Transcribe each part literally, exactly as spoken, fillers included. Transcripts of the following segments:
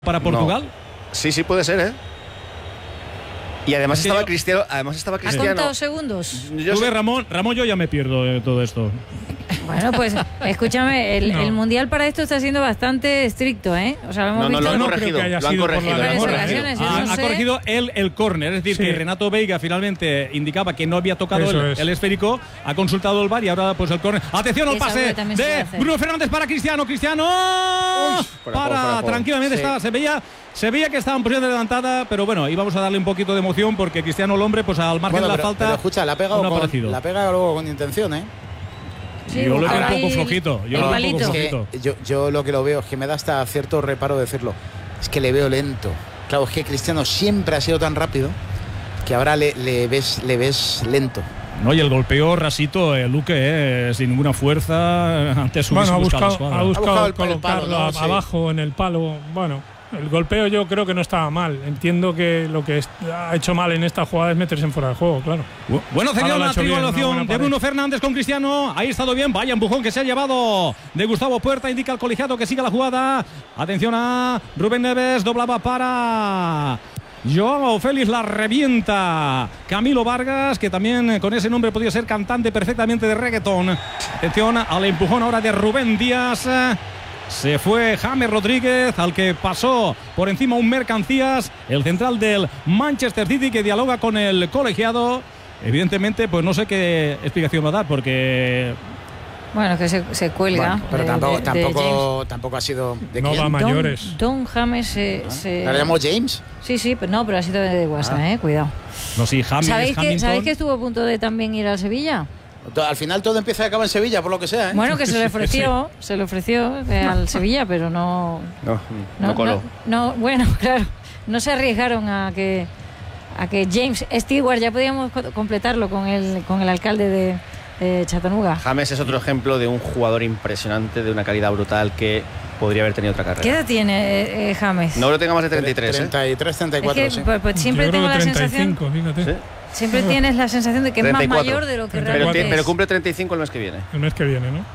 para Portugal? No. Sí, sí, puede ser, ¿eh? Y además es que estaba yo... Cristiano. Además estaba Cristiano. ¿Ha contado segundos? Yo Tú sé... ves, Ramón, Ramón, yo ya me pierdo de todo esto. Bueno, pues escúchame, el, no. el Mundial para esto está siendo bastante estricto, ¿eh? O sea, lo hemos no, no, visto. lo han no corregido. Creo que haya lo han sido corregido. Por la Lo han corregido. ocasiones, Ha, no ha sé. corregido el, el córner, es decir, Sí. que Renato Veiga finalmente indicaba que no había tocado el, es. el esférico, ha consultado el V A R y ahora pues el córner. Atención al Esa pase también se de puede hacer. Bruno Fernández para Cristiano. Cristiano Uy, fuera, para fuera, fuera. tranquilamente Sí. estaba, se veía. Se veía que estaba en posición adelantada, pero bueno, íbamos a darle un poquito de emoción porque Cristiano, el hombre, pues al margen Bueno, de la pero, falta. pero escucha, la ha pegado no ha con, aparecido. la pega luego con intención, ¿eh? Sí, yo lo veo buscaba un poco ahí flojito. Yo el lo veo un palito. poco Es flojito. que yo, yo lo que lo veo es que me da hasta cierto reparo decirlo. Es que le veo lento. Claro, es que Cristiano siempre ha sido tan rápido que ahora le, le ves le ves lento. No, y el golpeo rasito, eh, Luque, eh, sin ninguna fuerza, antes su Bueno, ha buscado la buscado, escuadra. ha buscado, Ha buscado el- el colocarlo palo, ¿no? Sí. abajo en el palo. Bueno, el golpeo yo creo que no estaba mal. Entiendo que lo que es- ha hecho mal en esta jugada es meterse en fuera de juego, claro. Bu- Bueno, sería Ahora lo ha una hecho bien, una triangulación buena de pared. Bruno Fernández con Cristiano. Ahí ha estado bien. Vaya empujón que se ha llevado de Gustavo Puerta. Indica al colegiado que siga la jugada. Atención a Rubén Neves. Doblaba para Joao Félix, la revienta Camilo Vargas, que también eh, con ese nombre podía ser cantante perfectamente de reggaetón. Atención al empujón ahora de Rubén Díaz. Se fue James Rodríguez, al que pasó por encima un Mercancías, el central del Manchester City, que dialoga con el colegiado. Evidentemente, pues no sé qué explicación va a dar, porque Bueno, que se, se cuelga. Bueno, pero de- tampoco, de- de tampoco, tampoco ha sido de No quién. va James. mayores. Don, Don James se. se- ¿La llamo James? Sí, sí, pero no, pero ha sido de WhatsApp, eh, cuidado. no sé, James, ¿Sabéis que, Hamilton. ¿Sabéis que estuvo a punto de también ir al Sevilla? Al final todo empieza y acaba en Sevilla, por lo que sea, ¿eh? Bueno, que se le ofreció, se le ofreció eh, al Sevilla, pero no. No, no, coló. No, no, bueno, claro, no se arriesgaron a que a que James Stewart, ya podíamos co- completarlo con el con el alcalde de, de Chattanooga. James es otro ejemplo de un jugador impresionante, de una calidad brutal que podría haber tenido otra carrera. ¿Qué edad tiene eh, eh, James? No lo tenga más de treinta y tres, ¿eh? treinta y tres, treinta y Es cuatro, que sí. pues, pues, siempre Yo creo tengo que la treinta y sensación, cinco, fíjate. ¿Sí? siempre tienes la sensación de que es más treinta y cuatro. mayor de lo que Pero Pero, realmente ti- pero es. cumple treinta y cinco el mes que viene. El mes que viene, ¿no?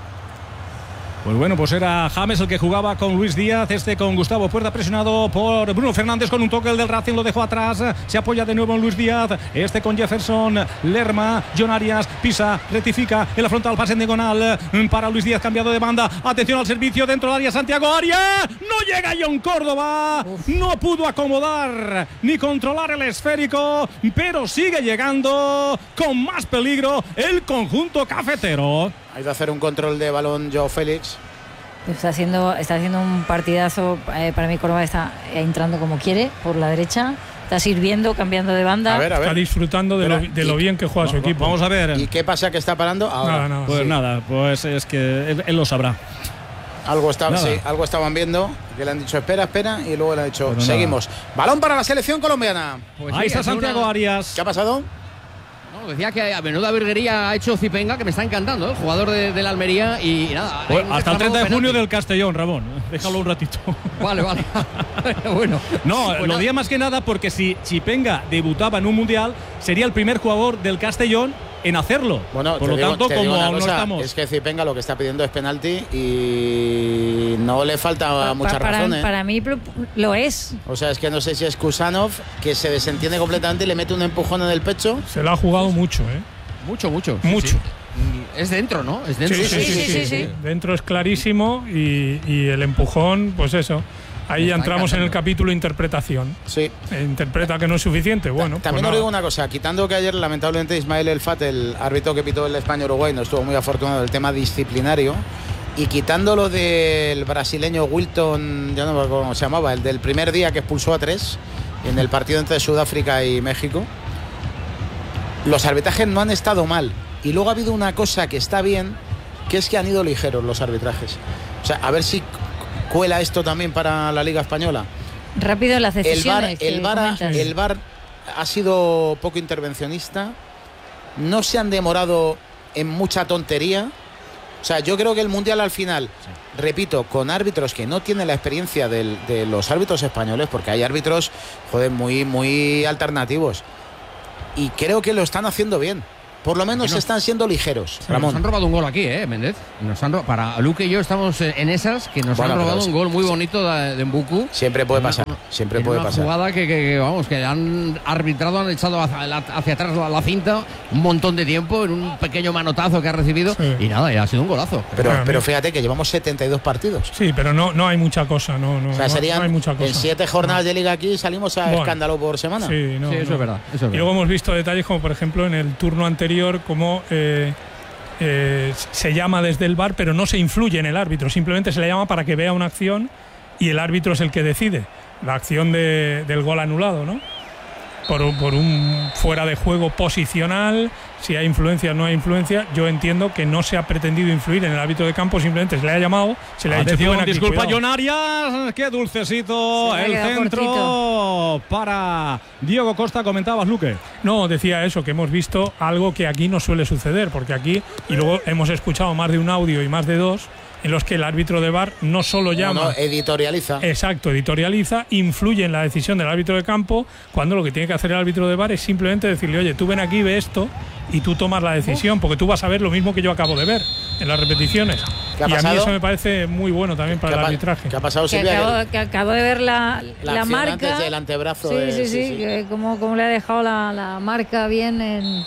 Pues bueno, pues era James el que jugaba con Luis Díaz, este con Gustavo Puerta, presionado por Bruno Fernández con un toque, el del Racing lo dejó atrás, se apoya de nuevo en Luis Díaz, este con Jefferson, Lerma, John Arias, pisa, rectifica, el afronta pase en diagonal para Luis Díaz, cambiado de banda, atención al servicio dentro del área, Santiago Arias, no llega John Córdoba, no pudo acomodar ni controlar el esférico, pero sigue llegando con más peligro el conjunto cafetero. Ha ido a hacer un control de balón Joao Félix. Está haciendo, está haciendo un partidazo. Eh, para mí Córdoba está entrando como quiere por la derecha, está sirviendo, cambiando de banda. A ver, a Está ver. disfrutando de, Pero, lo, de y- lo bien que juega su equipo. Vamos a ver. ¿Y qué pasa que está parando? Ahora. Nada, nada. Pues Sí. nada, pues es que él, él lo sabrá. Algo, está, Nada. sí, algo estaban viendo, que le han dicho espera, espera, y luego le han dicho Pero nada. seguimos. Balón para la selección colombiana. Pues Ahí sí, está es una- Santiago Arias. ¿Qué ha pasado? No, decía que a menuda virguería ha hecho Zipenga, que me está encantando, el jugador de, de la Almería. Y nada. hay Pues un hasta el treinta de reclamado junio del penalti. Castellón, Ramón. Déjalo un ratito. Vale, vale. Bueno. No, Pues lo nada. diría más que nada porque si Chipenga debutaba en un mundial, sería el primer jugador del Castellón en hacerlo. Bueno, Por te lo digo- tanto, te digo como una aún no cosa, estamos. es que Zipenga lo que está pidiendo es penalti y no le falta Pa- mucha para, razón, ¿eh? para mí lo- lo es. O sea, es que no sé si es Kusanov, que se desentiende completamente y le mete un empujón en el pecho. Se lo ha jugado mucho, ¿eh? Mucho, mucho. sí, Mucho. sí. Es dentro, ¿no? Es dentro. sí, sí, sí. Dentro es clarísimo y, y el empujón, pues eso. Ahí ya está entramos en el encantando. capítulo interpretación. Sí. Eh, Interpreta que no es suficiente. Bueno, También pues os digo nada. una cosa, quitando que ayer lamentablemente Ismael El Fat, el árbitro que pitó el España-Uruguay, no estuvo muy afortunado del tema disciplinario, y quitando lo del brasileño Wilton, ya no me acuerdo cómo se llamaba, el del primer día que expulsó a tres en el partido entre Sudáfrica y México, los arbitrajes no han estado mal. Y luego ha habido una cosa que está bien, que es que han ido ligeros los arbitrajes. O sea, a ver si cuela esto también para la Liga Española. Rápido las El decisiones. VAR, que el, VAR, ha- comentas. el VAR ha sido poco intervencionista. No se han demorado en mucha tontería. O sea, yo creo que el Mundial al final, repito, con árbitros que no tienen la experiencia del- de los árbitros españoles, porque hay árbitros, joder, muy, muy alternativos. Y creo que lo están haciendo bien. por lo menos nos, están siendo ligeros. Ramón. Nos han robado un gol aquí, ¿eh, Méndez? Nos han ro- para Luque y yo estamos en esas, que nos bueno, han robado un gol muy bonito de, de Mbuku. Siempre puede pasar, una, siempre puede una pasar. Una jugada que, que, que, vamos, que han arbitrado, han echado hacia, hacia atrás la, la cinta un montón de tiempo en un pequeño manotazo que ha recibido sí. y nada, ya ha sido un golazo. Pero, pero, pero fíjate que llevamos setenta y dos partidos. Sí, pero no, no hay mucha cosa, no, no, o sea, serían, no hay mucha cosa. En siete jornadas no. de liga aquí salimos a bueno, escándalo por semana. Sí, no, sí eso, no. Es verdad, eso es verdad. Y luego hemos visto detalles como, por ejemplo, en el turno anterior, como eh, eh, se llama desde el V A R, pero no se influye en el árbitro, simplemente se le llama para que vea una acción y el árbitro es el que decide la acción de, del gol anulado, ¿no? Por, por un fuera de juego posicional, si hay influencia o no hay influencia. Yo entiendo que no se ha pretendido influir en el árbitro de campo, simplemente se le ha llamado, se le ha dicho aquí, disculpa cuidado. John Arias, qué dulcecito el centro cortito. Para Diego Costa. Comentabas, Luque. No, decía eso, que hemos visto algo que aquí no suele suceder, porque aquí, y luego hemos escuchado más de un audio y más de dos en los que el árbitro de V A R no solo llama... No, no, editorializa. Exacto, editorializa, influye en la decisión del árbitro de campo, cuando lo que tiene que hacer el árbitro de V A R es simplemente decirle, oye, tú ven aquí, ve esto, y tú tomas la decisión, porque tú vas a ver lo mismo que yo acabo de ver en las repeticiones. ¿Qué ha y pasado? a mí eso me parece muy bueno también para el arbitraje. ¿Qué ha pasado, Silvia? Que acabo, que acabo de ver la, la, la marca. Antes del antebrazo. Sí, de, sí, sí, sí. Que como, como le ha dejado la, la marca bien en...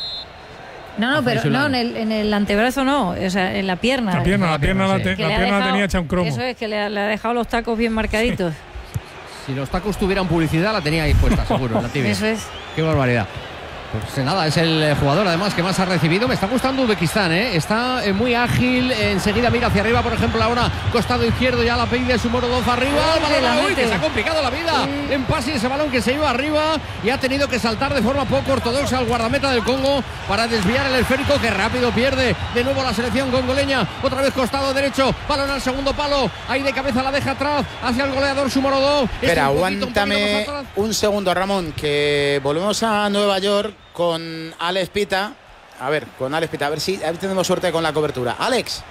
No, no, pero no, en el, en el antebrazo no, o sea, en la pierna. La pierna, la pierna, sí. la, te, la pierna dejado, tenía hecha un cromo. Eso es, que le, le ha dejado los tacos bien marcaditos. Sí. Si los tacos tuvieran publicidad, la tenía ahí puesta, seguro, en la tibia. Eso es. Qué barbaridad. Pues nada, es el jugador además que más ha recibido. Me está gustando Uzbekistán, ¿eh? Está eh, muy ágil. Enseguida mira hacia arriba, por ejemplo, ahora costado izquierdo, ya la pide Sumorodov arriba. Uy, balón, uy, que se ha complicado la vida. Sí. En pase ese balón que se iba arriba y ha tenido que saltar de forma poco ortodoxa al guardameta del Congo para desviar el esférico que rápido pierde. De nuevo la selección congoleña. Otra vez costado derecho. Balón al segundo palo. Ahí de cabeza la deja atrás hacia el goleador Sumorodov. Espera, aguántame un, un segundo, Ramón, que volvemos a Nueva York con Alex Pita. A ver, con Alex Pita, a ver si a ver, tenemos suerte con la cobertura. Alex.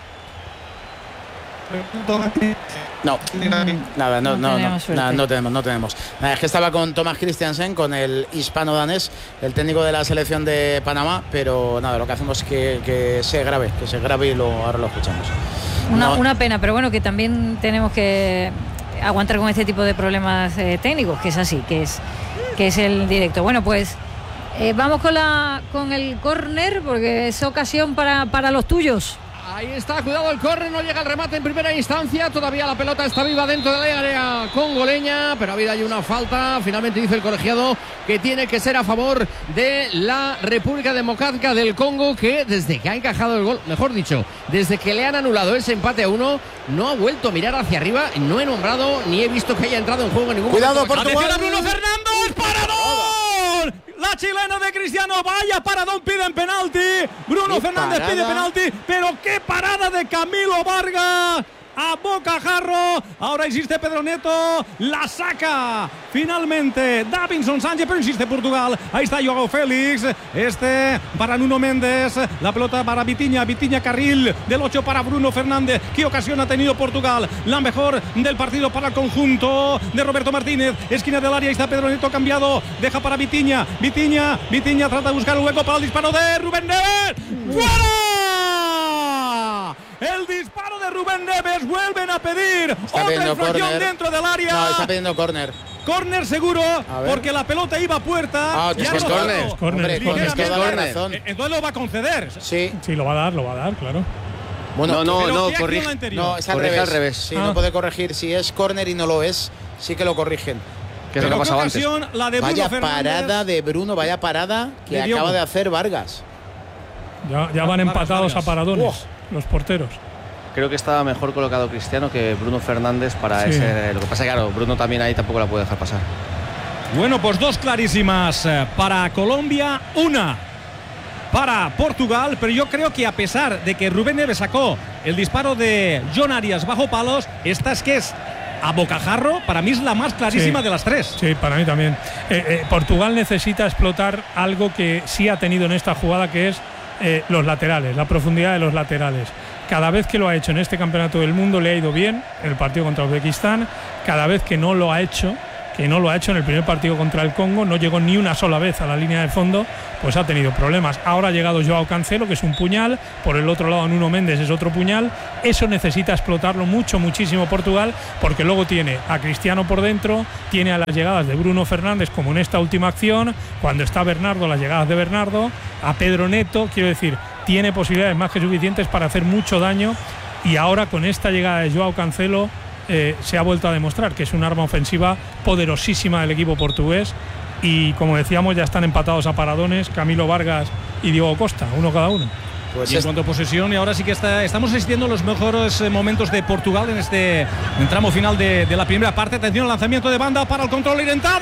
No, nada, no, no, no, no, nada, no tenemos, no tenemos. Nada, es que estaba con Thomas Christiansen, con el hispano-danés, el técnico de la selección de Panamá, pero nada, lo que hacemos es que, que se grabe, que se grabe y lo, ahora lo escuchamos. Una, no. una pena, pero bueno, que también tenemos que aguantar con este tipo de problemas eh, técnicos, que es así, que es, que es el directo. Bueno, pues Eh, vamos con la con el córner, porque es ocasión para, para los tuyos. Ahí está, cuidado el córner, no llega el remate en primera instancia, todavía la pelota está viva dentro de la área congoleña, pero ha habido ahí una falta. Finalmente dice el colegiado que tiene que ser a favor de la República Democrática del Congo, que desde que ha encajado el gol, mejor dicho, desde que le han anulado ese empate a uno, no ha vuelto a mirar hacia arriba. No he nombrado ni he visto que haya entrado en juego en ningún cuidado, momento. Portugal. ¡Atención a Bruno Fernández! ¡Paradón! La chilena de Cristiano, vaya paradón, piden penalti. Bruno ¿Qué Fernández parada? pide penalti, pero qué parada de Camilo Vargas a bocajarro. Ahora insiste Pedro Neto, la saca finalmente Davinson Sánchez, pero insiste Portugal. Ahí está Joao Félix, este para Nuno Méndez, la pelota para Vitinha, Vitinha carril del ocho para Bruno Fernández. ¿Qué ocasión ha tenido Portugal? La mejor del partido para el conjunto de Roberto Martínez, esquina del área, ahí está Pedro Neto cambiado, deja para Vitinha, Vitinha, Vitinha trata de buscar un hueco para el disparo de Rubén Neves. ¡Fuera! El disparo de Rubén Neves, vuelven a pedir está otra infracción corner. dentro del área. No, está pidiendo córner. Córner seguro, porque la pelota iba a puerta. Ah, ya es no córner. solo. Hombre, Ligeramente. tienes toda la razón. Entonces lo va a conceder. Sí. Sí, lo va a dar, lo va a dar, claro. Bueno, no, Pero no, ¿qué no, corrige. acción anterior? no, es al Corrige revés. al revés. Sí, Ah. no puede corregir. Si es córner y no lo es, sí que lo corrigen. Que es lo que Pero ha qué pasado antes. ocasión, la de Bruno Vaya Fernández. parada de Bruno, vaya parada que De Diogo. acaba de hacer Vargas. Ya, ya van Vargas, empatados Vargas. a paradones Oh. los porteros. Creo que estaba mejor colocado Cristiano que Bruno Fernández para Sí. ese. Lo que pasa es que, claro, Bruno también ahí tampoco la puede dejar pasar. Bueno, pues dos clarísimas eh, para Colombia, una para Portugal, pero yo creo que a pesar de que Rubén Neves sacó el disparo de John Arias bajo palos, esta es que es a bocajarro, para mí es la más clarísima Sí. de las tres. Sí, para mí también. Eh, eh, Portugal necesita explotar algo que sí ha tenido en esta jugada, que es eh, los laterales, la profundidad de los laterales. Cada vez que lo ha hecho en este campeonato del mundo le ha ido bien, en el partido contra Uzbekistán. Cada vez que no lo ha hecho, que no lo ha hecho en el primer partido contra el Congo, no llegó ni una sola vez a la línea de fondo, pues ha tenido problemas. Ahora ha llegado Joao Cancelo, que es un puñal, por el otro lado Nuno Méndez es otro puñal. Eso necesita explotarlo mucho, muchísimo Portugal, porque luego tiene a Cristiano por dentro, tiene a las llegadas de Bruno Fernández, como en esta última acción, cuando está Bernardo, las llegadas de Bernardo, a Pedro Neto, quiero decir, tiene posibilidades más que suficientes para hacer mucho daño, y ahora con esta llegada de Joao Cancelo eh, se ha vuelto a demostrar que es un arma ofensiva poderosísima del equipo portugués, y como decíamos ya están empatados a paradones Camilo Vargas y Diego Costa, uno cada uno. Pues y en cuanto a posesión, y ahora sí que está, estamos asistiendo a los mejores momentos de Portugal en este en tramo final de, de la primera parte. Atención al lanzamiento de banda para el control orientado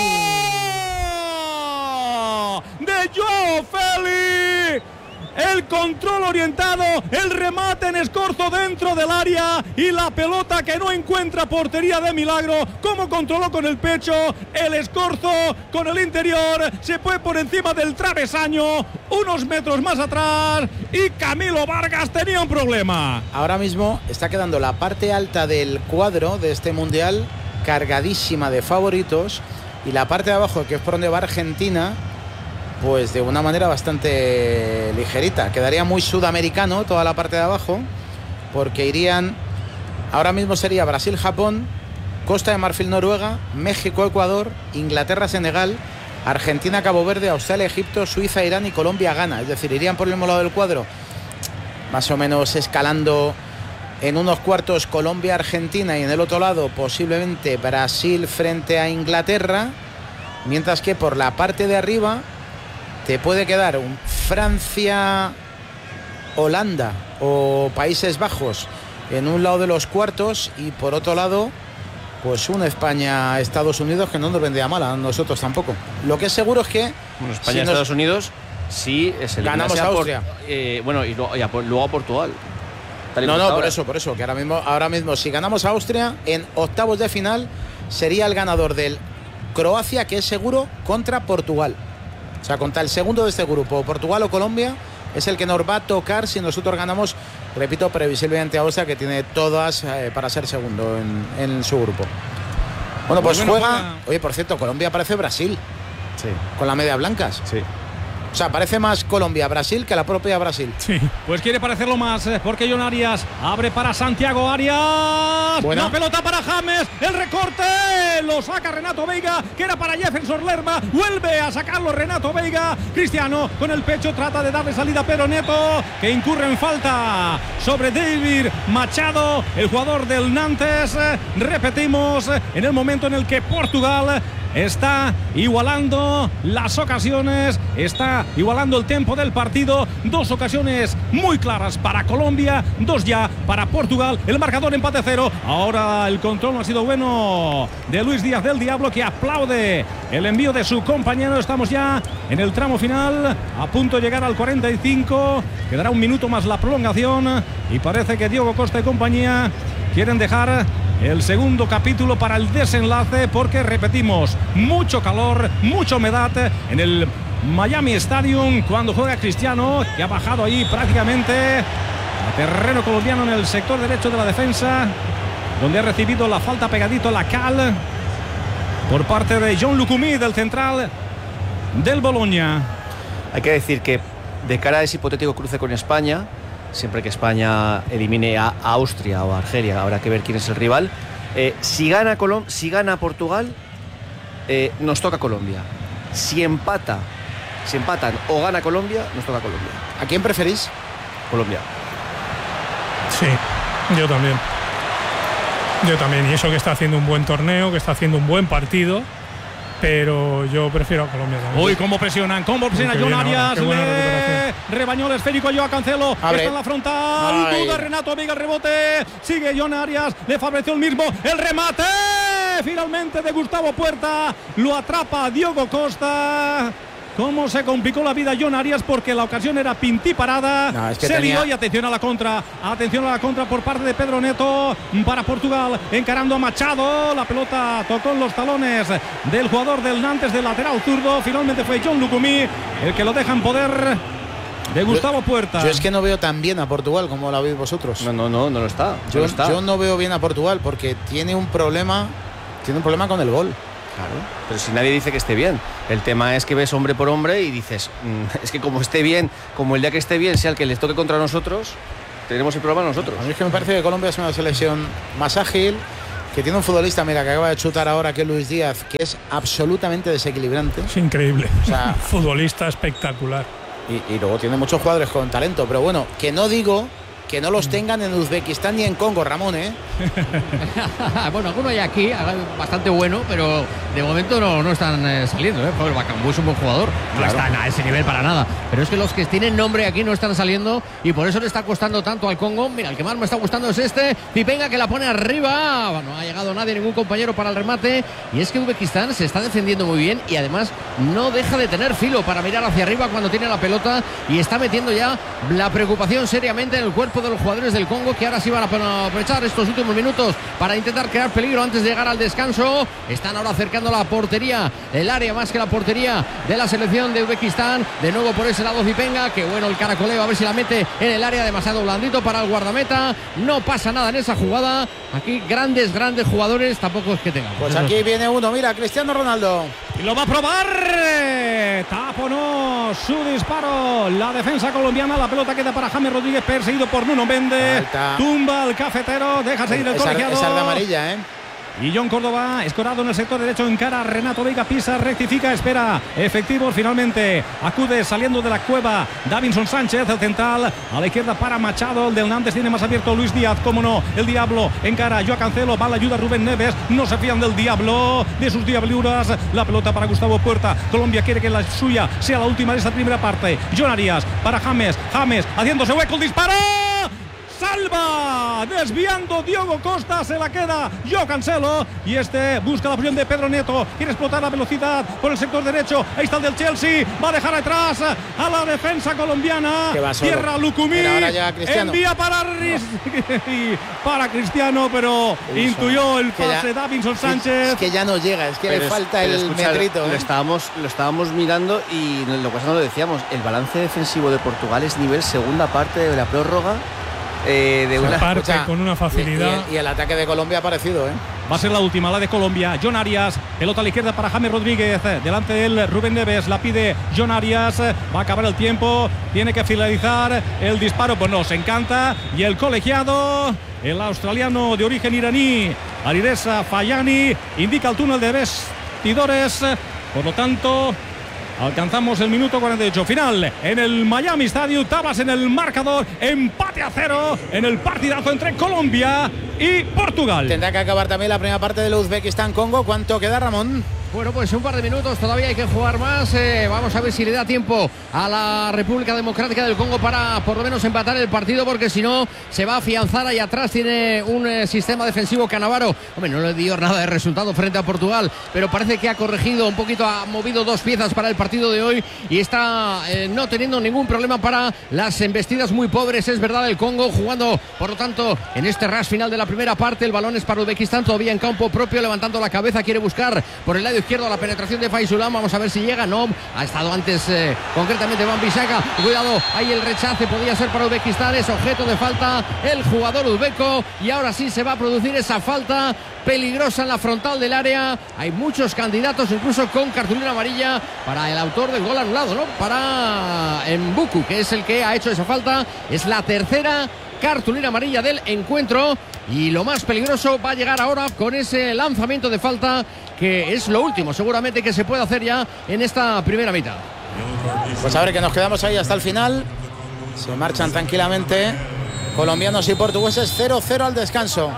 de Joao Félix. El control orientado, el remate en escorzo dentro del área y la pelota que no encuentra portería de milagro. Como controló con el pecho, el escorzo con el interior, se fue por encima del travesaño, unos metros más atrás, y Camilo Vargas tenía un problema. Ahora mismo está quedando la parte alta del cuadro de este mundial cargadísima de favoritos, y la parte de abajo, que es por donde va Argentina, pues de una manera bastante ligerita. Quedaría muy sudamericano toda la parte de abajo, porque irían, ahora mismo sería Brasil-Japón, Costa de Marfil-Noruega, México-Ecuador, Inglaterra-Senegal, Argentina-Cabo Verde, Australia-Egipto, Suiza-Irán y Colombia-Ghana. Es decir, irían por el mismo lado del cuadro, más o menos escalando en unos cuartos Colombia-Argentina, y en el otro lado posiblemente Brasil frente a Inglaterra, mientras que por la parte de arriba te puede quedar un Francia-Holanda o Países Bajos en un lado de los cuartos, y por otro lado pues un España-Estados Unidos, que no nos vendría mal a nosotros tampoco. Lo que es seguro es que bueno, España-Estados si Unidos sí es el ganamos a Austria, por, eh, bueno, y luego, y a, luego a Portugal. No, no, por eso, por eso, que ahora mismo, ahora mismo si ganamos a Austria en octavos de final, sería el ganador del Croacia, que es seguro, contra Portugal. O sea, contra el segundo de este grupo, Portugal o Colombia, es el que nos va a tocar si nosotros ganamos, repito, previsiblemente a Austria, que tiene todas eh, para ser segundo en, en su grupo. Bueno, pues, pues bueno, juega... juega... Oye, por cierto, Colombia parece Brasil. Sí. Con la media blancas. Sí. O sea, parece más Colombia-Brasil que la propia Brasil. Sí. Pues quiere parecerlo más, porque John Arias abre para Santiago Arias. Buena. La pelota para James. El recorte. Lo saca Renato Veiga, que era para Jefferson Lerma. Vuelve a sacarlo Renato Veiga. Cristiano con el pecho trata de darle salida a Pedro Neto, que incurre en falta sobre David Machado, el jugador del Nantes. Repetimos, en el momento en el que Portugal está igualando las ocasiones, está igualando el tiempo del partido. Dos ocasiones muy claras para Colombia, dos ya para Portugal. El marcador empate cero. Ahora el control no ha sido bueno de Luis Díaz del Diablo, que aplaude el envío de su compañero. Estamos ya en el tramo final, a punto de llegar al cuarenta y cinco. Quedará un minuto más la prolongación, y parece que Diego Costa y compañía quieren dejar el segundo capítulo para el desenlace, porque repetimos, mucho calor, mucha humedad en el Miami Stadium cuando juega Cristiano, que ha bajado ahí prácticamente a terreno colombiano en el sector derecho de la defensa, donde ha recibido la falta pegadito a la cal por parte de John Lucumí, del central del Bologna. Hay que decir que de cara a ese hipotético cruce con España, siempre que España elimine a Austria o a Argelia, habrá que ver quién es el rival. Eh, si gana Colom si gana Portugal, eh, nos toca Colombia. Si empata, si empatan o gana Colombia, nos toca Colombia. ¿A quién preferís? Colombia. Sí, yo también. Yo también. Y eso que está haciendo un buen torneo, que está haciendo un buen partido, pero yo prefiero a Colombia también. Uy, cómo presionan, cómo presionan John Arias. Le rebañó el esférico a Joao Cancelo. Abre. Está en la frontal. Ay. Duda Renato Veiga, el rebote. Sigue John Arias. Le favoreció el mismo. El remate finalmente de Gustavo Puerta. Lo atrapa Diego Costa. Cómo se complicó la vida John Arias, porque la ocasión era pintiparada. No, es que se tenía... lió, y atención a la contra. Atención a la contra por parte de Pedro Neto para Portugal, encarando a Machado. La pelota tocó en los talones del jugador del Nantes, del lateral zurdo. Finalmente fue John Lucumí el que lo deja en poder de Gustavo Puerta. Yo, yo es que no veo tan bien a Portugal como la veis vosotros. No, no, no, no lo está. Yo, no está. yo no veo bien a Portugal, porque tiene un problema, tiene un problema con el gol. Claro, pero si nadie dice que esté bien. El tema es que ves hombre por hombre y dices, mmm, es que como esté bien, como el día que esté bien sea el que les toque contra nosotros, tenemos el problema nosotros. A mí es que me parece que Colombia es una selección más ágil, que tiene un futbolista, mira, que acaba de chutar ahora, que es Luis Díaz, que es absolutamente desequilibrante. Es increíble. O sea, futbolista espectacular. Y, y luego tiene muchos jugadores con talento, pero bueno, que no digo que no los tengan en Uzbekistán ni en Congo, Ramón, ¿eh? Bueno, alguno hay aquí, bastante bueno, pero de momento no, no están eh, saliendo, ¿eh? Porque Bakambu es un buen jugador, claro. No están a ese nivel para nada. Pero es que los que tienen nombre aquí no están saliendo y por eso le está costando tanto al Congo. Mira, el que más me está gustando es este, Pipenga, que la pone arriba. No ha llegado nadie, ningún compañero para el remate. Y es que Uzbekistán se está defendiendo muy bien y además no deja de tener filo para mirar hacia arriba cuando tiene la pelota y está metiendo ya la preocupación seriamente en el cuerpo de los jugadores del Congo, que ahora sí van a aprovechar estos últimos minutos para intentar crear peligro antes de llegar al descanso. Están ahora acercando la portería, el área más que la portería de la selección de Uzbekistán. De nuevo por ese lado Pipenga, que bueno el caracoleo, a ver si la mete en el área, demasiado blandito para el guardameta. No pasa nada en esa jugada. Aquí grandes, grandes jugadores, tampoco es que tengan. Pues aquí viene uno, mira, Cristiano Ronaldo. Y lo va a probar. Taponó su disparo. La defensa colombiana, la pelota queda para James Rodríguez, perseguido por Nuno Méndez. Falta. Tumba al cafetero, deja seguir el esa, colegiado. Esa es de amarilla, ¿eh? Y John Córdoba, escorado en el sector derecho, encara a Renato Veiga, pisa, rectifica, espera, efectivos finalmente, acude saliendo de la cueva Davinson Sánchez, el central, a la izquierda para Machado, el del Nantes tiene más abierto Luis Díaz, cómo no, el Diablo encara, Joao Cancelo, va la ayuda Rubén Neves, no se fían del Diablo, de sus diabluras, la pelota para Gustavo Puerta, Colombia quiere que la suya sea la última de esta primera parte, John Arias para James, James haciéndose hueco, el disparo. Salva, desviando Diogo Costa, se la queda Joao Cancelo y este busca la opción de Pedro Neto, quiere explotar la velocidad por el sector derecho, ahí está el del Chelsea, va a dejar atrás a la defensa colombiana, tierra Lucumí, envía para para Cristiano, pero Uso. intuyó el pase ya, Davinson Sánchez. Es que ya no llega, es que pero le falta es, el escucha, metrito. Lo, ¿eh? estábamos, lo estábamos mirando y lo que no lo decíamos, el balance defensivo de Portugal es nivel segunda parte de la prórroga. Eh, de una parte o sea, con una facilidad y, y, el, y el ataque de Colombia ha parecido, ¿eh? Va a ser la última, la de Colombia. John Arias, pelota a la izquierda para James Rodríguez, delante de él Rubén Neves, la pide John Arias, va a acabar el tiempo, tiene que finalizar el disparo, pues nos encanta, y el colegiado, el australiano de origen iraní, Alireza Fayani, indica el túnel de vestidores, por lo tanto alcanzamos el minuto cuarenta y ocho final en el Miami Stadium. Tabas en el marcador, empate a cero en el partidazo entre Colombia y Portugal. Tendrá que acabar también la primera parte del Uzbekistán-Congo. ¿Cuánto queda, Ramón? Bueno, pues un par de minutos, todavía hay que jugar más. Eh, vamos a ver si le da tiempo a la República Democrática del Congo para por lo menos empatar el partido, porque si no se va a afianzar. Ahí atrás tiene un eh, sistema defensivo Cannavaro. Hombre, no le dio nada de resultado frente a Portugal, pero parece que ha corregido un poquito, ha movido dos piezas para el partido de hoy y está eh, no teniendo ningún problema para las embestidas muy pobres, es verdad, el Congo, jugando por lo tanto en este rush final de la primera parte. El balón es para Uzbekistán, todavía en campo propio, levantando la cabeza, quiere buscar por el lado izquierdo la penetración de Faisulam, vamos a ver si llega. No, ha estado antes eh, concretamente Van Bissaka, cuidado, ahí el rechace podía ser para Uzbekistán, es objeto de falta el jugador uzbeco y ahora sí se va a producir esa falta peligrosa en la frontal del área. Hay muchos candidatos, incluso con cartulina amarilla para el autor del gol anulado, ¿no? Para Mbuku, que es el que ha hecho esa falta, es la tercera cartulina amarilla del encuentro. Y lo más peligroso va a llegar ahora con ese lanzamiento de falta, que es lo último seguramente que se puede hacer ya en esta primera mitad. Pues a ver, que nos quedamos ahí hasta el final. Se marchan tranquilamente colombianos y portugueses, cero cero al descanso.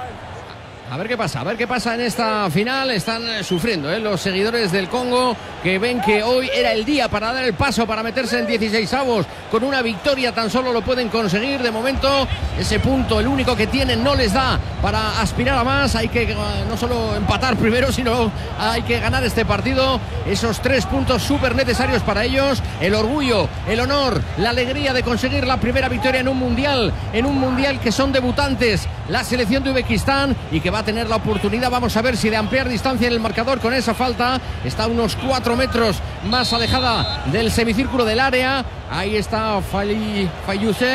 A ver qué pasa, a ver qué pasa en esta final. Están sufriendo ¿eh? los seguidores del Congo, que ven que hoy era el día para dar el paso, para meterse en dieciseisavos. Con una victoria tan solo lo pueden conseguir. De momento ese punto, el único que tienen, no les da para aspirar a más. Hay que no solo empatar primero, sino hay que ganar este partido. Esos tres puntos súper necesarios para ellos. El orgullo, el honor, la alegría de conseguir la primera victoria en un mundial, en un mundial que son debutantes la selección de Uzbekistán y que va a tener la oportunidad, vamos a ver si de ampliar distancia en el marcador con esa falta. Está a unos cuatro metros más alejada del semicírculo del área. Ahí está Fayusef,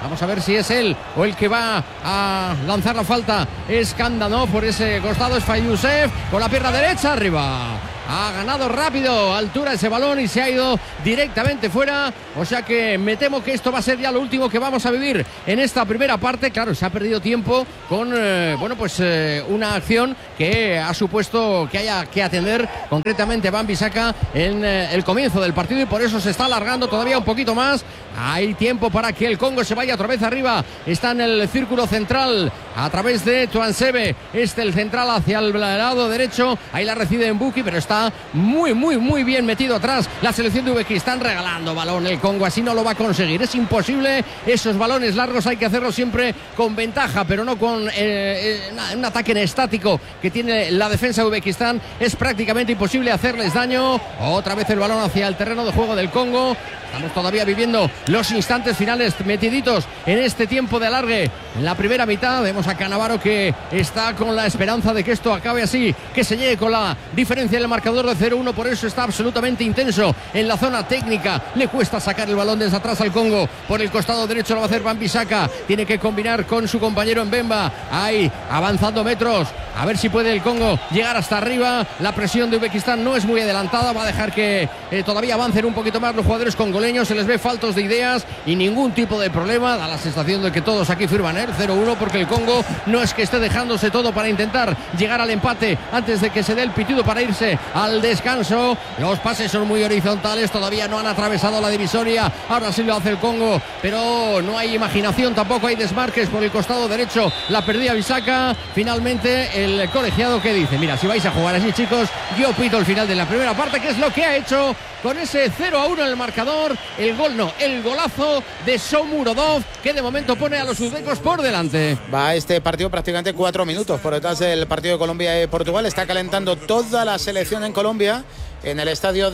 Vamos a ver si es él o el que va a lanzar la falta. Es Candanov por ese costado, es Fayusef con la pierna derecha arriba. Ha ganado rápido altura ese balón y se ha ido directamente fuera. O sea que me temo que esto va a ser ya lo último que vamos a vivir en esta primera parte. Claro, se ha perdido tiempo con eh, bueno pues eh, una acción que ha supuesto que haya que atender concretamente Wan-Bissaka en eh, el comienzo del partido, y por eso se está alargando todavía un poquito más. Hay tiempo para que el Congo se vaya otra vez arriba. Está en el círculo central a través de Tuansebe. Este el central hacia el lado derecho. Ahí la recibe Mbuki, pero está muy, muy, muy bien metido atrás la selección de Uzbekistán, regalando balón el Congo. Así no lo va a conseguir, es imposible. Esos balones largos hay que hacerlos siempre con ventaja, pero no con eh, eh, un ataque en estático que tiene la defensa de Uzbekistán. Es prácticamente imposible hacerles daño. Otra vez el balón hacia el terreno de juego del Congo. Estamos todavía viviendo los instantes finales metiditos en este tiempo de alargue. En la primera mitad vemos a Cannavaro que está con la esperanza de que esto acabe así, que se llegue con la diferencia en el marcador de cero uno. Por eso está absolutamente intenso en la zona técnica. Le cuesta sacar el balón desde atrás al Congo. Por el costado derecho lo va a hacer Wan-Bissaka. Tiene que combinar con su compañero Mbemba. Ahí avanzando metros. A ver si puede el Congo llegar hasta arriba. La presión de Uzbekistán no es muy adelantada. Va a dejar que eh, todavía avancen un poquito más los jugadores congoleños. Se les ve faltos de ideas y ningún tipo de problema. Da la sensación de que todos aquí firman el cero uno, porque el Congo no es que esté dejándose todo para intentar llegar al empate antes de que se dé el pitido para irse al descanso. Los pases son muy horizontales, todavía no han atravesado la divisoria. Ahora sí lo hace el Congo, pero no hay imaginación, tampoco hay desmarques por el costado derecho. La perdía Bissaka. Finalmente el colegiado que dice: mira, si vais a jugar así, chicos, yo pito el final de la primera parte, que es lo que ha hecho con ese cero a uno en el marcador. El gol no, el golazo de Shomurodov, que de momento pone a los uzbecos por delante. Va este partido prácticamente cuatro minutos por detrás del partido de Colombia y Portugal. Está calentando toda la selección en Colombia, en el estadio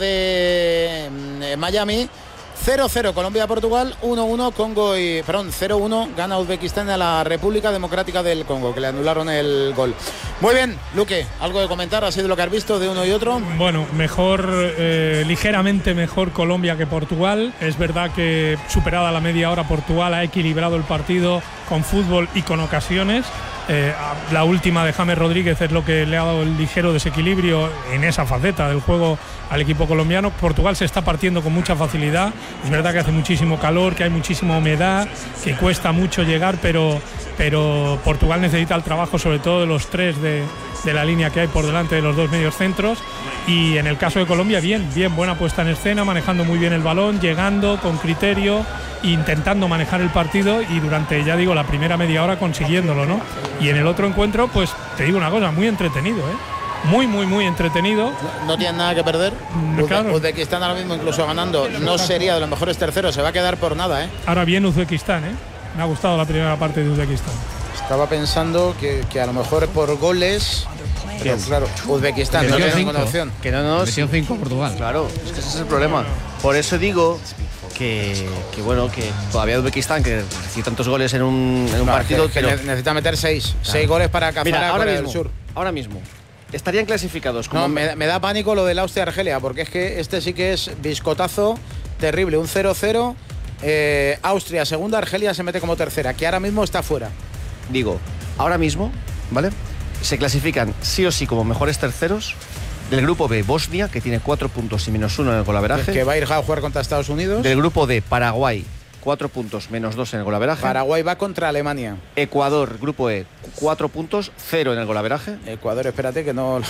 de Miami. cero cero Colombia-Portugal, uno uno Congo y... Perdón, cero uno gana Uzbekistán a la República Democrática del Congo, que le anularon el gol. Muy bien, Luque, ¿algo de comentar? ¿Ha sido lo que has visto de uno y otro? Bueno, mejor, eh, ligeramente mejor Colombia que Portugal. Es verdad que superada la media hora Portugal ha equilibrado el partido con fútbol y con ocasiones. Eh, la última de James Rodríguez es lo que le ha dado el ligero desequilibrio en esa faceta del juego al equipo colombiano. Portugal se está partiendo con mucha facilidad. Es verdad que hace muchísimo calor, que hay muchísima humedad, que cuesta mucho llegar, pero, pero Portugal necesita el trabajo sobre todo de los tres de, de la línea que hay por delante de los dos medios centros. Y en el caso de Colombia, bien, bien, buena puesta en escena, manejando muy bien el balón, llegando con criterio, intentando manejar el partido, y durante, ya digo, la primera media hora consiguiéndolo, ¿no? Y en el otro encuentro, pues te digo una cosa, muy entretenido, ¿eh? Muy, muy, muy entretenido. No, no tienen nada que perder. Claro. Uzbekistán ahora mismo incluso ganando no sería de los mejores terceros, se va a quedar por nada, ¿eh? Ahora bien Uzbekistán, ¿eh? Me ha gustado la primera parte de Uzbekistán. Estaba pensando que, que a lo mejor por goles... Pero claro, Uzbekistán no tiene ninguna opción. Que no nos... Metió cinco Portugal. Claro, es que ese es el problema. Por eso digo que, que bueno, que todavía Uzbekistán, que recibe tantos goles en un, en un no, partido... que, que pero... necesita meter seis. Claro. Seis goles para cazar Mira, a ahora Corea mismo, del Sur. Ahora mismo estarían clasificados como... No, me, me da pánico lo del Austria-Argelia, porque es que este sí que es biscotazo terrible. Un cero cero, eh, Austria segunda, Argelia se mete como tercera, que ahora mismo está fuera. Digo, ahora mismo, ¿vale? Se clasifican sí o sí como mejores terceros del grupo B, Bosnia, que tiene cuatro puntos y menos uno en el golaveraje. Que va a ir a jugar contra Estados Unidos. Del grupo D, Paraguay, cuatro puntos menos dos en el golaveraje. Paraguay va contra Alemania. Ecuador, grupo E, cuatro puntos, cero en el golaveraje. Ecuador, espérate que no,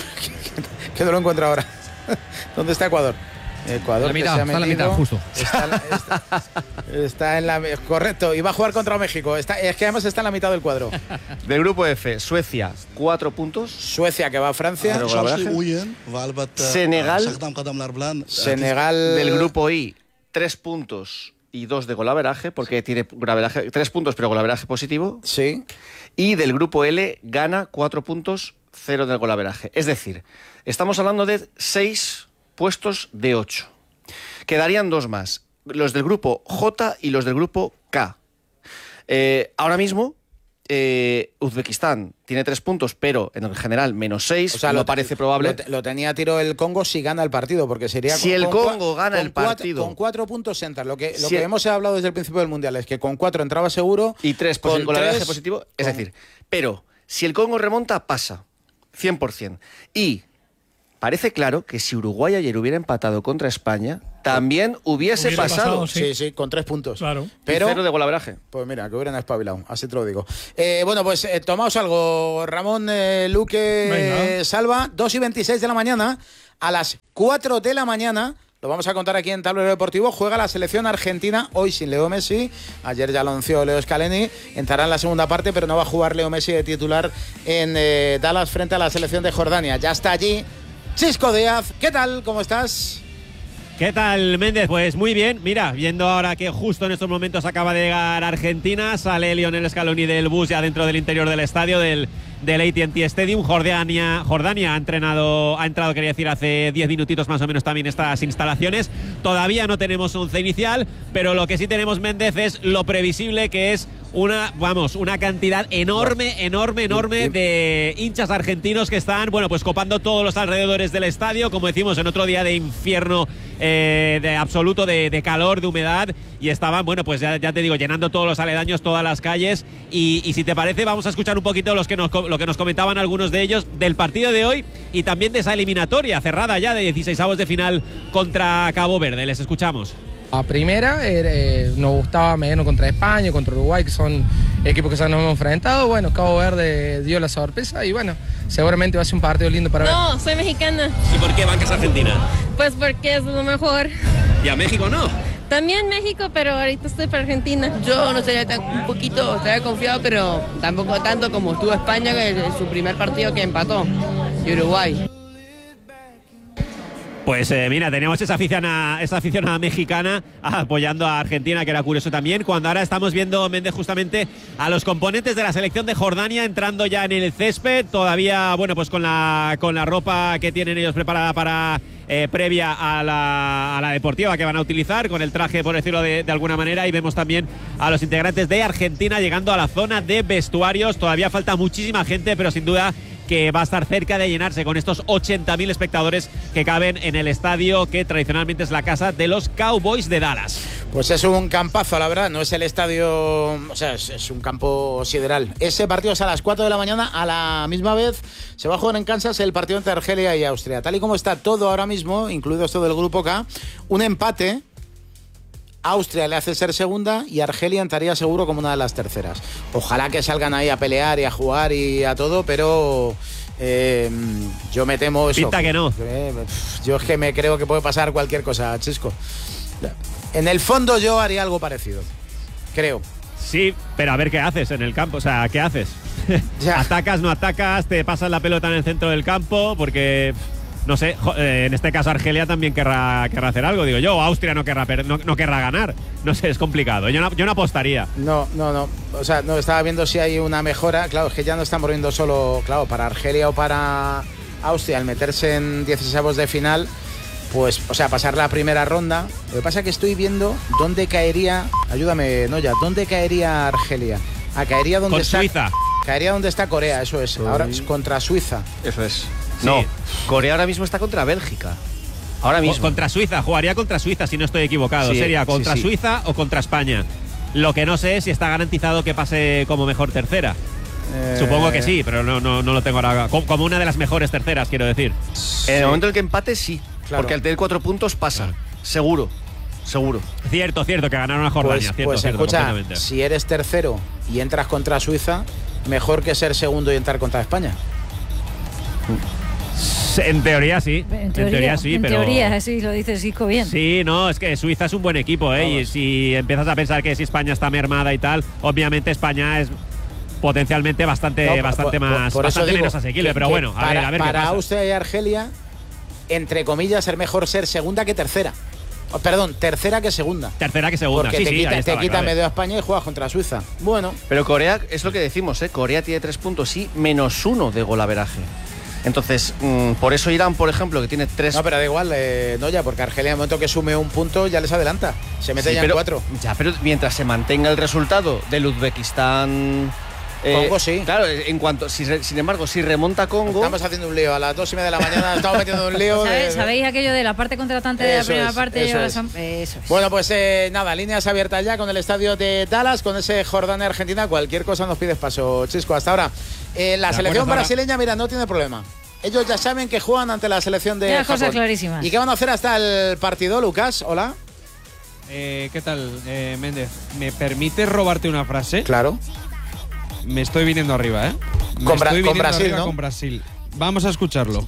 que no lo encuentro ahora. ¿Dónde está Ecuador? Ecuador, la mitad, que se ha está en la metido, mitad, justo. Está, está, está en la... Correcto, y va a jugar contra México. Está, es que además está en la mitad del cuadro. Del grupo F, Suecia, cuatro puntos. Suecia, que va a Francia. Senegal. Senegal. Del grupo I, tres puntos y dos de golaveraje, porque tiene golaveraje, tres puntos, pero golaveraje positivo. Sí. Y del grupo L, gana cuatro puntos, cero del golaveraje. Es decir, estamos hablando de seis puestos de ocho. Quedarían dos más, los del grupo J y los del grupo K. Eh, ahora mismo eh, Uzbekistán tiene tres puntos, pero en el general menos seis, o sea, no lo, parece probable. Lo, lo tenía a tiro el Congo si gana el partido, porque sería... Si con, el con Congo gana con el cuatro, partido... Con cuatro puntos entra. Lo que, lo si que el, hemos hablado desde el principio del Mundial es que con cuatro entraba seguro... Y tres con, con golaveraje tres, positivo. Es con... decir, pero si el Congo remonta, pasa. cien por ciento. Y parece claro que si Uruguay ayer hubiera empatado contra España, también hubiese Hubiera pasado. pasado, Sí, sí, con tres puntos. Claro. Pero, y cero de golaveraje. Pues mira, que hubieran espabilado, así te lo digo. Eh, bueno, pues eh, tomaos algo, Ramón, eh, Luque, Venga. Salva, dos y veintiséis de la mañana, a las cuatro de la mañana, lo vamos a contar aquí en Tablero Deportivo, juega la selección argentina, hoy sin Leo Messi, ayer ya lo anunció Leo Scaloni, entrará en la segunda parte, pero no va a jugar Leo Messi de titular en eh, Dallas frente a la selección de Jordania. Ya está allí Chisco Díaz, ¿qué tal? ¿Cómo estás? ¿Qué tal, Méndez? Pues muy bien. Mira, viendo ahora que justo en estos momentos acaba de llegar Argentina, sale Lionel Scaloni del bus ya dentro del interior del estadio del, del A T and T Stadium. Jordania, Jordania ha entrenado, ha entrado, quería decir, hace diez minutitos más o menos también estas instalaciones. Todavía no tenemos once inicial, pero lo que sí tenemos, Méndez, es lo previsible, que es una, vamos, una cantidad enorme, enorme, enorme de hinchas argentinos que están, bueno, pues copando todos los alrededores del estadio, como decimos, en otro día de infierno, eh, de absoluto, de, de calor, de humedad, y estaban, bueno, pues ya, ya te digo, llenando todos los aledaños, todas las calles, y, y si te parece, vamos a escuchar un poquito los que nos, lo que nos comentaban algunos de ellos del partido de hoy y también de esa eliminatoria cerrada ya de dieciseisavos de final contra Cabo Verde. Les escuchamos. A primera eh, nos gustaba menos contra España, contra Uruguay, que son equipos que ya nos hemos enfrentado. Bueno, Cabo Verde dio la sorpresa y bueno, seguramente va a ser un partido lindo para ver. No, soy mexicana. ¿Y por qué bancas Argentina? Pues porque es lo mejor. ¿Y a México no? También México, pero ahorita estoy para Argentina. Yo no estaría tan, un poquito, estaría confiado, pero tampoco tanto como estuvo España, que es su primer partido que empató, y Uruguay. Pues eh, mira, teníamos esa aficionada, esa aficionada mexicana apoyando a Argentina, que era curioso también, cuando ahora estamos viendo, Méndez, justamente a los componentes de la selección de Jordania entrando ya en el césped, todavía, bueno, pues con la, con la ropa que tienen ellos preparada para eh, previa a la, a la deportiva que van a utilizar, con el traje, por decirlo de, de alguna manera, y vemos también a los integrantes de Argentina llegando a la zona de vestuarios. Todavía falta muchísima gente, pero sin duda que va a estar cerca de llenarse con estos ochenta mil espectadores que caben en el estadio que tradicionalmente es la casa de los Cowboys de Dallas. Pues es un campazo, la verdad, no es el estadio, o sea, es, es un campo sideral. Ese partido es a las cuatro de la mañana, a la misma vez se va a jugar en Kansas el partido entre Argelia y Austria. Tal y como está todo ahora mismo, incluido esto del grupo K, un empate, Austria le hace ser segunda y Argelia entraría seguro como una de las terceras. Ojalá que salgan ahí a pelear y a jugar y a todo, pero eh, yo me temo eso. Pinta que no. Eh, yo es que me creo que puede pasar cualquier cosa, Chisco. En el fondo yo haría algo parecido, creo. Sí, pero a ver qué haces en el campo, o sea, ¿qué haces? ¿Atacas, no atacas? ¿Te pasas la pelota en el centro del campo? Porque... no sé, en este caso Argelia también querrá, querrá hacer algo, digo yo, o Austria no querrá, no, no querrá ganar, no sé, es complicado, yo no, yo no apostaría. No, no, no, o sea, no estaba viendo si hay una mejora, claro, es que ya no estamos viendo solo, claro, para Argelia o para Austria, al meterse en dieciseisavos de final, pues, o sea, pasar la primera ronda. Lo que pasa es que estoy viendo dónde caería, ayúdame, Noya, dónde caería Argelia. Ah, caería donde Con está Suiza. Caería donde está Corea, eso es, ahora es contra Suiza. Eso es. Sí. No, Corea ahora mismo está contra Bélgica. Ahora mismo. O contra Suiza, jugaría contra Suiza si no estoy equivocado. Sí, Sería contra sí, sí. Suiza o contra España. Lo que no sé es si está garantizado que pase como mejor tercera. Eh... Supongo que sí, pero no, no, no lo tengo ahora. Como una de las mejores terceras, quiero decir. En el momento en el que empate, sí. Claro. Porque al tener cuatro puntos pasa. Seguro. Seguro. Cierto, cierto, que ganaron a Jordania. Pues, cierto, pues cierto, escucha, completamente. si eres tercero y entras contra Suiza, mejor que ser segundo y entrar contra España. En teoría sí. En teoría, en teoría sí, en pero. teoría, sí, lo dice Cisco bien. Sí, no, es que Suiza es un buen equipo, ¿eh? Y si empiezas a pensar que si España está mermada y tal, obviamente España es potencialmente bastante, No, bastante por, más, por eso bastante digo menos asequible. que- Pero que bueno, a para, ver, a ver qué para pasa. Austria y Argelia, entre comillas, es mejor ser segunda que tercera. Oh, perdón, tercera que segunda. Tercera que segunda. Porque Sí, te sí, quita, ahí te está la quita clave. medio a España y juegas contra Suiza. Bueno, Pero Corea, es lo que decimos, ¿eh? Corea tiene tres puntos, sí, menos uno de golaveraje. Entonces, mmm, por eso Irán, por ejemplo, que tiene tres... no, pero da igual, eh, no ya, porque Argelia, en el momento que sume un punto, ya les adelanta. Se mete Sí, ya pero, en cuatro. Ya, pero mientras se mantenga el resultado del Uzbekistán Eh, Congo sí. Claro, en cuanto, si, sin embargo, si remonta Congo. Estamos haciendo un lío. A las dos y media de la mañana estamos metiendo un lío. ¿Sabéis, de, de... ¿Sabéis aquello de la parte contratante de la Eso primera es, parte? eso Lleva es. las- eso es. Bueno, pues eh, nada, líneas abiertas ya con el estadio de Dallas, con ese Jordania Argentina. Cualquier cosa nos pides paso, Chisco. Hasta ahora, eh, la De selección acuerdo, brasileña, mira, no tiene problema. Ellos ya saben que juegan ante la selección de Ya las Japón. cosas clarísimas. ¿Y qué van a hacer hasta el partido, Lucas? Hola. Eh, ¿Qué tal, eh, Méndez? ¿Me permites robarte una frase? Claro. Me estoy viniendo arriba, ¿eh? Me Con Bra- estoy con viniendo Brasil, arriba ¿no? Con Brasil. Vamos a escucharlo.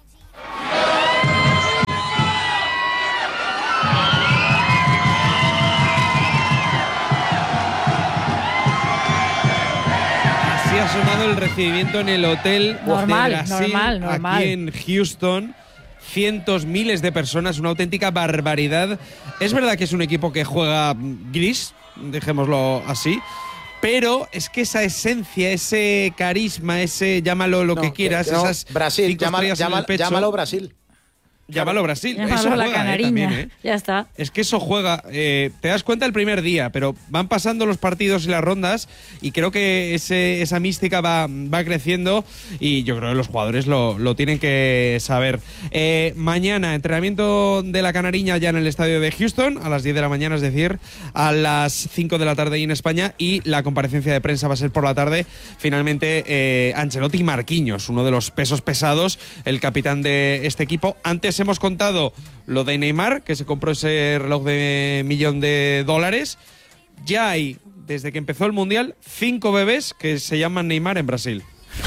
Así ha sonado el recibimiento en el hotel Normal, de Brasil, normal, normal. aquí en Houston. Cientos, miles de personas, una auténtica barbaridad. Es verdad que es un equipo que juega gris, dejémoslo así, pero es que esa esencia, ese carisma, ese llámalo lo No, que quieras, que no, esas Brasil, cinco llama- estrellas en llama- el pecho, llámalo Brasil. llámalo Brasil. Llámalo eso la juega, eh, canariña. también, ¿eh? Ya está. Es que eso juega, eh, te das cuenta el primer día, pero van pasando los partidos y las rondas y creo que ese, esa mística va, va creciendo y yo creo que los jugadores lo, lo tienen que saber. Eh, mañana, entrenamiento de la Canariña ya en el estadio de Houston, a las diez de la mañana, es decir, a las cinco de la tarde ahí en España, y la comparecencia de prensa va a ser por la tarde. Finalmente, eh, Ancelotti y Marquinhos, uno de los pesos pesados, el capitán de este equipo. Antes hemos contado lo de Neymar, que se compró ese reloj de millón de dólares. Ya hay, desde que empezó el Mundial, cinco bebés que se llaman Neymar en Brasil.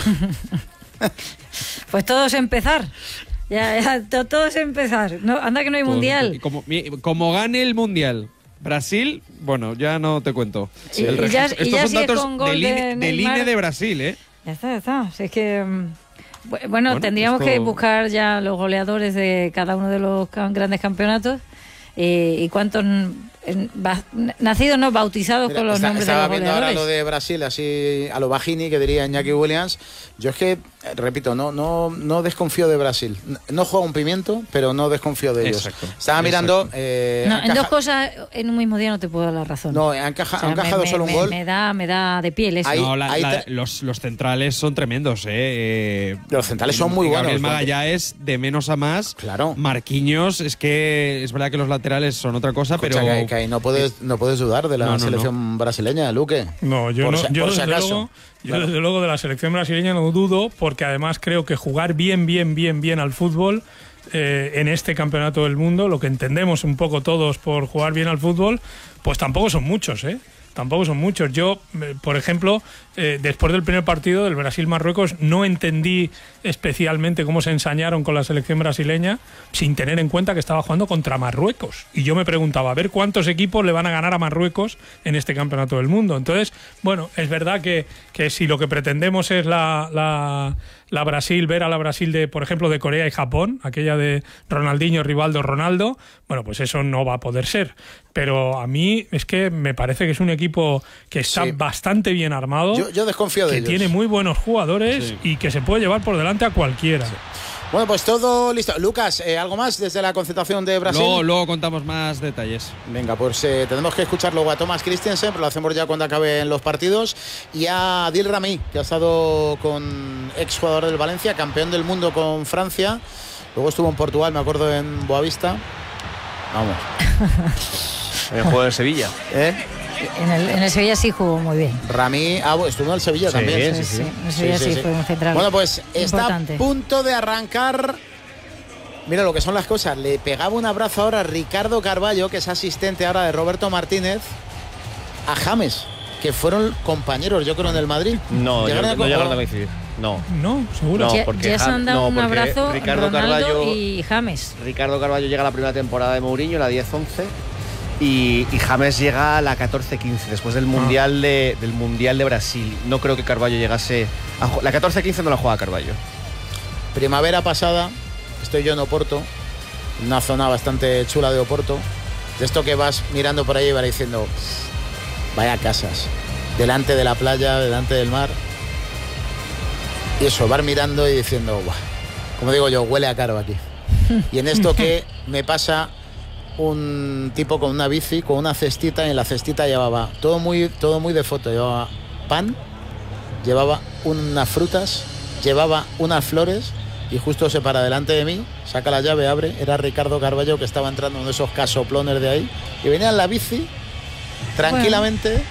Pues todo es empezar. Ya, ya, to- todo es empezar. No, anda que no hay mundial. Y como, mi- como gane el Mundial Brasil, bueno, ya no te cuento. Sí. El Y ya- registro- y estos ya son si es datos con gol del de INE, del Neymar. INE de Brasil, ¿eh? Ya está, ya está. Si es que. mm, bu- Bueno, Bueno, tendríamos esto- que buscar ya los goleadores de cada uno de los cam- grandes campeonatos eh, y cuántos mm, en- ba- nacidos, no bautizados Mira, con los está- nombres de estaba los viendo ahora goleadores. lo de Brasil, así a lo Bajini, que diría Iñaki Williams. Yo es que, eh, repito, no, no, no desconfío de Brasil. No, no juega un pimiento, pero no desconfío de ellos. Exacto, Estaba mirando. exacto. eh, No, ha en dos encaja- cosas en un mismo día no te puedo dar la razón. No, ha, encaja- O sea, ha encajado me- solo me- un gol. Me da, me da de piel eso. Ahí- No, la- ahí la- te- los, los centrales son tremendos, ¿eh? Eh, Los centrales son muy Gabriel buenos. Magallanes, de menos a más. Claro. Marquinhos, es que es verdad que los laterales son otra cosa, Escucha, pero. que, que ahí no puedes, no puedes dudar de la No, no, selección brasileña, Luque. No, yo, Por no, si- yo, por si desde, acaso. luego, yo Claro. desde luego de la selección brasileña no dudo, porque además creo que jugar bien, bien, bien, bien al fútbol eh, en este campeonato del mundo, lo que entendemos un poco todos por jugar bien al fútbol, pues tampoco son muchos, ¿eh? Tampoco son muchos. Yo, eh, por ejemplo, eh, después del primer partido del Brasil-Marruecos, no entendí especialmente cómo se ensañaron con la selección brasileña sin tener en cuenta que estaba jugando contra Marruecos. Y yo me preguntaba, a ver cuántos equipos le van a ganar a Marruecos en este campeonato del mundo. Entonces, bueno, es verdad que, que si lo que pretendemos es la, la, la Brasil, ver a la Brasil de, por ejemplo, de Corea y Japón, aquella de Ronaldinho, Rivaldo, Ronaldo, bueno, pues eso no va a poder ser. Pero a mí es que me parece que es un equipo que está Sí. bastante bien armado, Yo, yo desconfío de que ellos. tiene muy buenos jugadores Sí. y que se puede llevar por delante a cualquiera. Bueno, pues todo listo. Lucas, eh, ¿algo más desde la concentración de Brasil? Luego, luego contamos más detalles. Venga, pues eh, tenemos que escuchar luego a Thomas Christensen, pero lo hacemos ya cuando acaben los partidos. Y a Adil Rami, que ha estado con exjugador del Valencia, campeón del mundo con Francia. Luego estuvo en Portugal, me acuerdo, en Boavista. Vamos. El juego de Sevilla. ¿Eh? En el, en el Sevilla sí jugó muy bien. Rami, ah, bueno, estuvo en el Sevilla Sí, también. sí, sí. En el Sevilla sí, fue un central. Bueno, pues está importante. a punto de arrancar. Mira lo que son las cosas. Le pegaba un abrazo ahora a Ricardo Carballo, que es asistente ahora de Roberto Martínez, a James, que fueron compañeros, yo creo, en el Madrid. No, yo, Llegaron a no llegaron a co- coincidir. No. No, seguro. No, ya, porque ya se Jam- han dado no, un porque abrazo Ricardo Ronaldo Carballo- y James. Ricardo Carballo llega a la primera temporada de Mourinho, la diez once, y, y James llega a la catorce quince, después del mundial, de, del mundial de Brasil. No creo que Carballo llegase a ju- la catorce quince no la juega Carballo. Primavera pasada, estoy yo en Oporto, una zona bastante chula de Oporto. De esto que vas mirando por ahí y vas diciendo, vaya casas, delante de la playa, delante del mar. Y eso, vas mirando y diciendo, "Buah", como digo yo, huele a caro aquí. Y en esto que me pasa un tipo con una bici, con una cestita, y en la cestita llevaba todo muy, todo muy de foto, llevaba pan, llevaba unas frutas, llevaba unas flores y justo se para delante de mí, saca la llave, abre, era Ricardo Carballo que estaba entrando en uno de esos casoplones de ahí y venía en la bici tranquilamente. Bueno.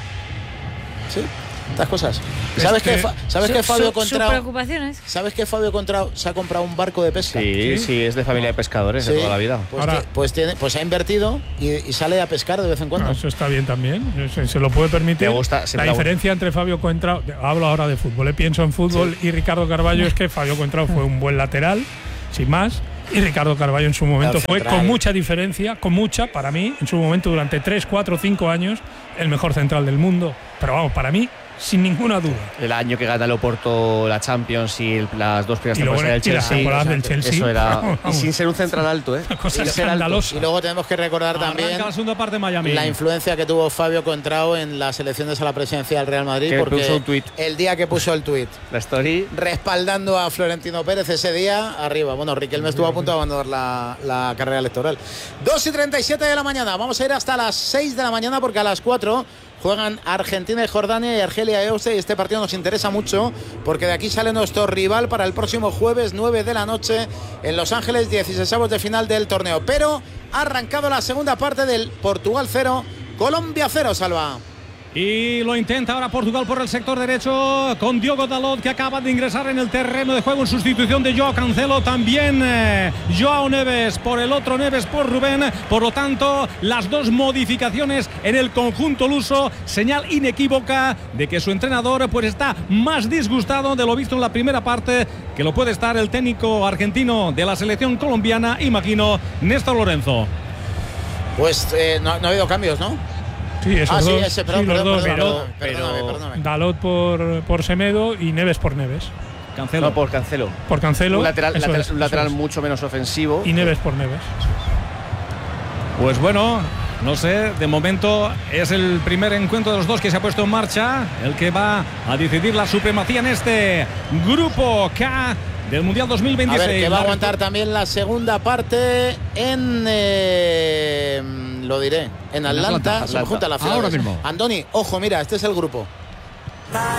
Sí, estas cosas. ¿Sabes que, que, ¿sabes su, que Fabio su, Contrao? preocupaciones. ¿Sabes que Fabio Contrao se ha comprado un barco de pesca? Sí, sí, sí es de familia de pescadores sí. de toda la vida. Pues, Ahora, pues, tiene, pues ha invertido y, y sale a pescar de vez en cuando. No, eso está bien también, se, se lo puede permitir. Me gusta, la diferencia gusta. entre Fabio Contrao, hablo ahora de fútbol, ¿eh? pienso en fútbol sí. y Ricardo Carballo es que Fabio Contrao fue un buen lateral, sin más. Y Ricardo Carballo en su momento el fue central. Con mucha diferencia, con mucha, para mí, en su momento durante tres, cuatro, cinco años, el mejor central del mundo. Pero vamos, para mí, sin ninguna duda. El año que gana el Oporto la Champions y el, las dos primeras temporadas del Chelsea, del Chelsea. Eso era. Y sin ser un central alto, ¿eh? Una cosa y, escandalosa. Y luego tenemos que recordar Arranca también la segunda parte de Miami. La influencia que tuvo Fabio Contrao en las elecciones a la presidencia del Real Madrid. Que porque puso un tuit. El día que puso el tuit. La story. Respaldando a Florentino Pérez ese día, arriba. Bueno, Riquelme estuvo a punto de abandonar la, la carrera electoral. dos y treinta y siete de la mañana. Vamos a ir hasta las seis de la mañana porque a las cuatro juegan Argentina y Jordania y Argelia y Austria y este partido nos interesa mucho porque de aquí sale nuestro rival para el próximo jueves nueve de la noche en Los Ángeles, dieciseisavos de final del torneo. Pero ha arrancado la segunda parte del Portugal cero, Colombia cero, Salva. Y lo intenta ahora Portugal por el sector derecho con Diogo Dalot, que acaba de ingresar en el terreno de juego en sustitución de Joao Cancelo. También eh, Joao Neves por el otro Neves por Rubén. Por lo tanto, las dos modificaciones en el conjunto luso, señal inequívoca de que su entrenador pues está más disgustado de lo visto en la primera parte que lo puede estar el técnico argentino de la selección colombiana, imagino, Néstor Lorenzo. Pues eh, no, no ha habido cambios, ¿no? Sí, esos ah, sí, dos, ese, perdón, sí, los perdón, dos, perdón, Dalot, perdón, perdóname, perdóname. Dalot por, por Semedo y Neves por Neves. Cancelo. No, por Cancelo. Por Cancelo. Un lateral, eso lateral, es, un lateral es. mucho menos ofensivo. Y Neves por Neves. Pues bueno, no sé, de momento es el primer encuentro de los dos que se ha puesto en marcha, el que va a decidir la supremacía en este grupo K del Mundial dos mil veintiséis. A ver, que va a aguantar también la segunda parte en... Eh, lo diré, en Atlanta, en Atlanta, se me junta la ciudad. Ahora mismo. Andoni, ojo, mira, este es el grupo.